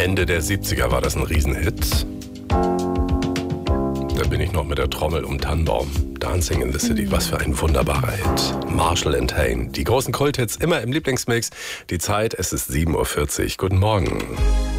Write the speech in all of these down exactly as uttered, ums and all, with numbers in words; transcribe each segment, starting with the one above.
Ende der siebziger war das ein Riesenhit. Da bin ich noch mit der Trommel um Tannenbaum. Dancing in the City, was für ein wunderbarer Hit. Marshall and Hayne, die großen Kulthits immer im Lieblingsmix. Die Zeit, es ist sieben Uhr vierzig. Guten Morgen.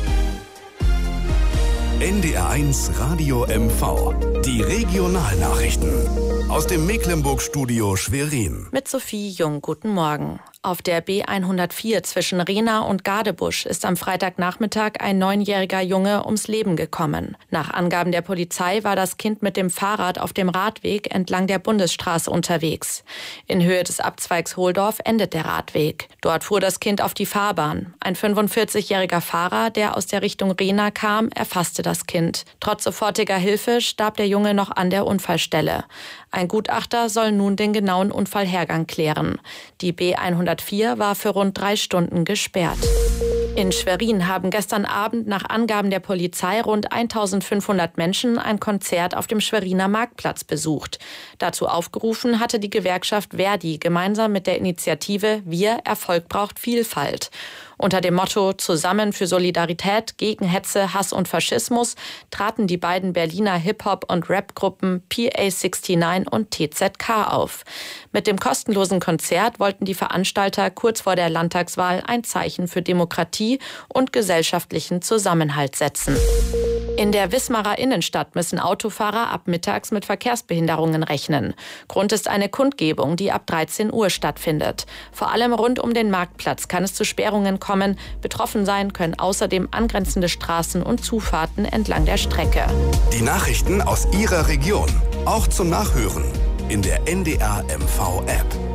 N D R eins Radio M V. Die Regionalnachrichten. Aus dem Mecklenburg-Studio Schwerin. Mit Sophie Jung, guten Morgen. Auf der B hundertvier zwischen Rehna und Gadebusch ist am Freitagnachmittag ein neunjähriger Junge ums Leben gekommen. Nach Angaben der Polizei war das Kind mit dem Fahrrad auf dem Radweg entlang der Bundesstraße unterwegs. In Höhe des Abzweigs Hohldorf endet der Radweg. Dort fuhr das Kind auf die Fahrbahn. Ein fünfundvierzigjähriger Fahrer, der aus der Richtung Rehna kam, erfasste das Kind. Trotz sofortiger Hilfe starb der Junge noch an der Unfallstelle. Ein Gutachter soll nun den genauen Unfallhergang klären. Die B hundertvier war für rund drei Stunden gesperrt. In Schwerin haben gestern Abend nach Angaben der Polizei rund eintausendfünfhundert Menschen ein Konzert auf dem Schweriner Marktplatz besucht. Dazu aufgerufen hatte die Gewerkschaft Verdi gemeinsam mit der Initiative Wir Erfolg braucht Vielfalt. Unter dem Motto Zusammen für Solidarität gegen Hetze, Hass und Faschismus traten die beiden Berliner Hip-Hop- und Rap-Gruppen P A neunundsechzig und T Z K auf. Mit dem kostenlosen Konzert wollten die Veranstalter kurz vor der Landtagswahl ein Zeichen für Demokratie und gesellschaftlichen Zusammenhalt setzen. In der Wismarer Innenstadt müssen Autofahrer ab mittags mit Verkehrsbehinderungen rechnen. Grund ist eine Kundgebung, die ab dreizehn Uhr stattfindet. Vor allem rund um den Marktplatz kann es zu Sperrungen kommen. Betroffen sein können außerdem angrenzende Straßen und Zufahrten entlang der Strecke. Die Nachrichten aus Ihrer Region, auch zum Nachhören in der N D R M V App.